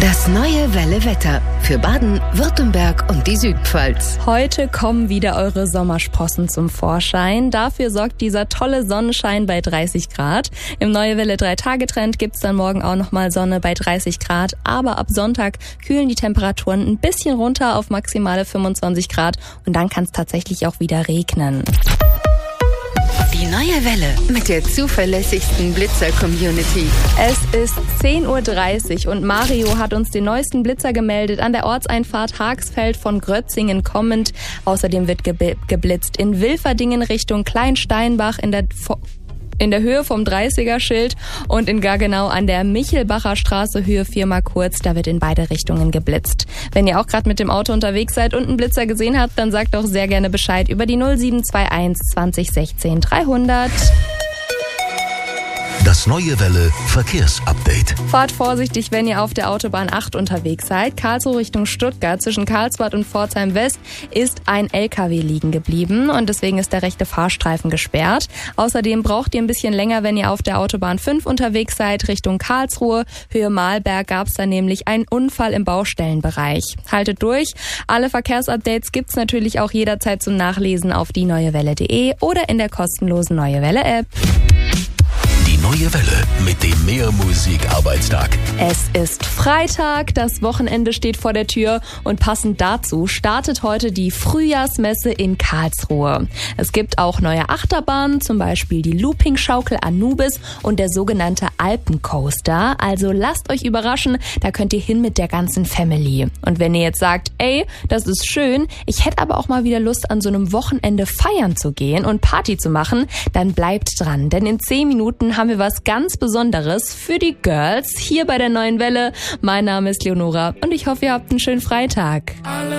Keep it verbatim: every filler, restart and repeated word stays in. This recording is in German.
Das neue Welle Wetter für Baden, Württemberg und die Südpfalz. Heute kommen wieder eure Sommersprossen zum Vorschein. Dafür sorgt dieser tolle Sonnenschein bei dreißig Grad. Im Neue Welle drei Tage Trend gibt's dann morgen auch nochmal Sonne bei dreißig Grad. Aber ab Sonntag kühlen die Temperaturen ein bisschen runter auf maximale fünfundzwanzig Grad. Und dann kann es tatsächlich auch wieder regnen. Die neue Welle mit der zuverlässigsten Blitzer-Community. Es ist zehn Uhr dreißig und Mario hat uns den neuesten Blitzer gemeldet an der Ortseinfahrt Haagsfeld von Grötzingen kommend. Außerdem wird ge- geblitzt in Wilferdingen Richtung Kleinsteinbach in der Fo- in der Höhe vom dreißiger-Schild und in Gaggenau an der Michelbacher Straße Höhe viermal kurz. Da wird in beide Richtungen geblitzt. Wenn ihr auch gerade mit dem Auto unterwegs seid und einen Blitzer gesehen habt, dann sagt doch sehr gerne Bescheid über die null sieben zwei eins zwanzig sechzehn dreihundert. Das neue Welle Verkehrsupdate. Fahrt vorsichtig, wenn ihr auf der Autobahn acht unterwegs seid. Karlsruhe Richtung Stuttgart zwischen Karlsbad und Pforzheim West ist ein L K W liegen geblieben und deswegen ist der rechte Fahrstreifen gesperrt. Außerdem braucht ihr ein bisschen länger, wenn ihr auf der Autobahn fünf unterwegs seid Richtung Karlsruhe. Höhe Mahlberg gab es da nämlich einen Unfall im Baustellenbereich. Haltet durch. Alle Verkehrsupdates gibt's natürlich auch jederzeit zum Nachlesen auf die neue welle punkt de oder in der kostenlosen Neue Welle App. Die neue Welle mit dem Mehrmusik-Arbeitstag. Es ist Freitag, das Wochenende steht vor der Tür und passend dazu startet heute die Frühjahrsmesse in Karlsruhe. Es gibt auch neue Achterbahnen, zum Beispiel die Looping-Schaukel Anubis und der sogenannte Alpencoaster. Also lasst euch überraschen, da könnt ihr hin mit der ganzen Family. Und wenn ihr jetzt sagt, ey, das ist schön, ich hätte aber auch mal wieder Lust an so einem Wochenende feiern zu gehen und Party zu machen, dann bleibt dran, denn in zehn Minuten haben wir was ganz Besonderes für die Girls hier bei der neuen Welle. Mein Name ist Leonora und ich hoffe, ihr habt einen schönen Freitag.